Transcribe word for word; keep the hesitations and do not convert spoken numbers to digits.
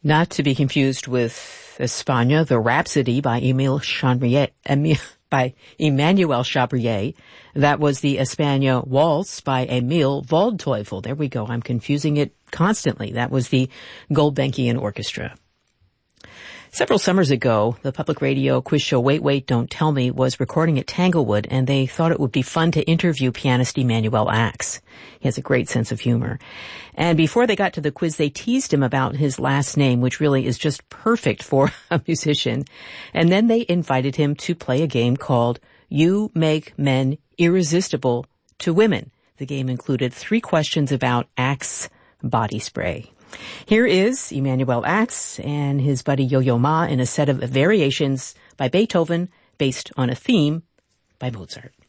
Not to be confused with España, the Rhapsody by Emile Chanrier, Emile, by Emmanuel Chabrier. That was the España Waltz by Emil Waldteufel. There we go. I'm confusing it constantly. That was the Gulbenkian Orchestra. Several summers ago, the public radio quiz show Wait, Wait, Don't Tell Me was recording at Tanglewood, and they thought it would be fun to interview pianist Emanuel Ax. He has a great sense of humor. And before they got to the quiz, they teased him about his last name, which really is just perfect for a musician. And then they invited him to play a game called You Make Men Irresistible to Women. The game included three questions about Axe body spray. Here is Emanuel Ax and his buddy Yo-Yo Ma in a set of variations by Beethoven based on a theme by Mozart.